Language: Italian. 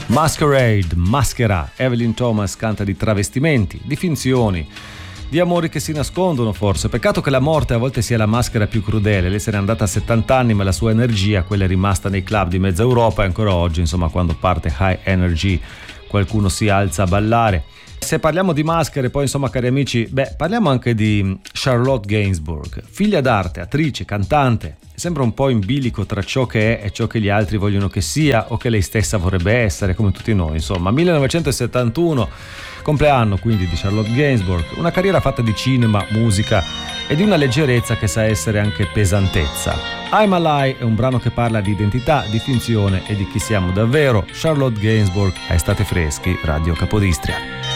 Masquerade, maschera. Evelyn Thomas canta di travestimenti, di finzioni, di amori che si nascondono forse. Peccato che la morte a volte sia la maschera più crudele. Lei se n'è andata a 70 anni, ma la sua energia, quella è rimasta nei club di mezza Europa, e ancora oggi, insomma, quando parte High Energy qualcuno si alza a ballare. Se parliamo di maschere, poi insomma, cari amici, parliamo anche di Charlotte Gainsbourg, figlia d'arte, attrice, cantante. Sembra un po' in bilico tra ciò che è e ciò che gli altri vogliono che sia o che lei stessa vorrebbe essere, come tutti noi, insomma. 1971, compleanno quindi di Charlotte Gainsbourg, una carriera fatta di cinema, musica e di una leggerezza che sa essere anche pesantezza. I'm a Lie è un brano che parla di identità, di finzione e di chi siamo davvero. Charlotte Gainsbourg a Estate Freschi, Radio Capodistria.